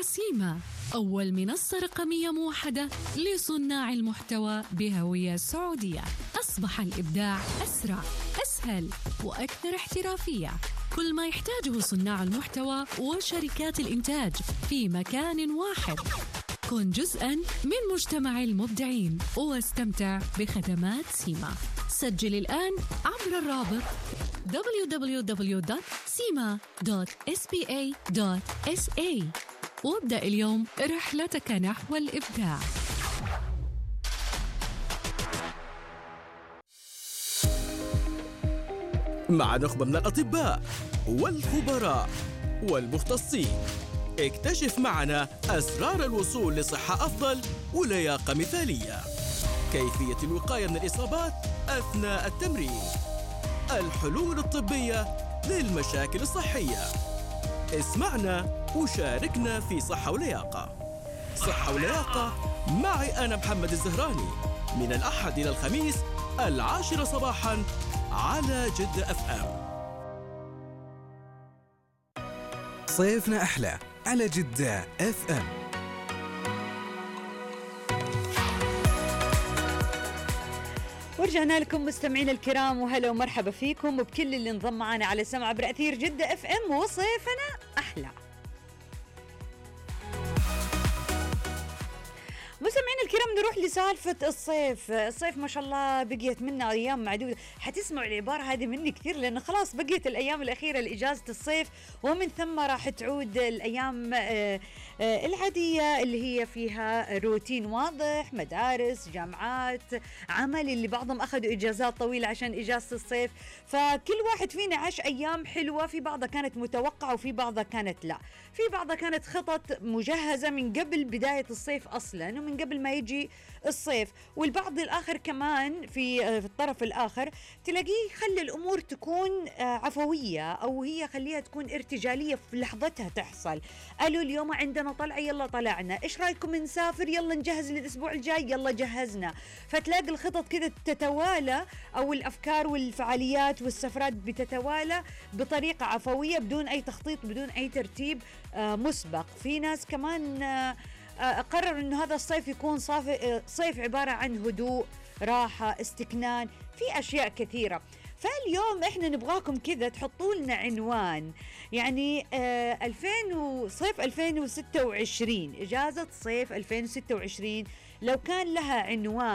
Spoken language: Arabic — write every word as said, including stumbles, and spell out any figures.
سيما، أول منصة رقمية موحدة لصناع المحتوى بهوية سعودية. أصبح الإبداع أسرع، أسهل وأكثر احترافية. كل ما يحتاجه صناع المحتوى وشركات الإنتاج في مكان واحد. كن جزءاً من مجتمع المبدعين واستمتع بخدمات سيما. سجل الآن عبر الرابط دبليو دبليو دبليو دوت سيما دوت إس بي إيه دوت إس إيه وابدأ اليوم رحلتك نحو الإبداع. مع نخبة من الأطباء والخبراء والمختصين، اكتشف معنا أسرار الوصول لصحة أفضل ولياقة مثالية. كيفية الوقاية من الإصابات أثناء التمرين، الحلول الطبية للمشاكل الصحية. اسمعنا وشاركنا في صحة ولياقة. صحة ولياقة معي أنا محمد الزهراني، من الأحد إلى الخميس العاشرة صباحاً على جدة أف أم. صيفنا أحلى على جدة أف أم. ورجعنا لكم مستمعين الكرام، وهلا ومرحبا فيكم وبكل اللي انضم معنا على سمع عبر أثير جدة أف أم. وصيفنا أحلى. مستمعين الكرام، نروح لسالفة الصيف. الصيف ما شاء الله بقيت منا أيام معدودة. حتسمعوا العبارة هذه مني كثير، لأنه خلاص بقيت الأيام الأخيرة لإجازة الصيف، ومن ثم راح تعود الأيام العادية اللي هي فيها روتين واضح، مدارس، جامعات، عمل، اللي بعضهم أخذوا إجازات طويلة عشان إجازة الصيف. فكل واحد فينا عاش أيام حلوة، في بعضها كانت متوقعة وفي بعضها كانت لا، في بعضها كانت خطط مجهزة من قبل بداية الصيف أصلاً ومن قبل ما يجي الصيف. والبعض الآخر كمان في في الطرف الآخر تلاقيه خلي الأمور تكون عفوية، أو هي خليها تكون ارتجالية في لحظتها تحصل. قالوا اليوم عندنا طلعة، يلا طلعنا. إيش رأيكم نسافر؟ يلا نجهز للأسبوع الجاي، يلا جهزنا. فتلاقي الخطط كده تتوالى، أو الأفكار والفعاليات والسفرات بتتوالى بطريقة عفوية بدون أي تخطيط، بدون أي ترتيب مسبق. في ناس كمان قرروا إنه هذا الصيف يكون صيف عبارة عن هدوء، راحة، استكنان، في أشياء كثيرة. فاليوم إحنا نبغاكم كذا تحطوا لنا عنوان، يعني آه ألفين وصيف ألفين وستة وعشرين، إجازة صيف ألفين وستة وعشرين، لو كان لها عنوان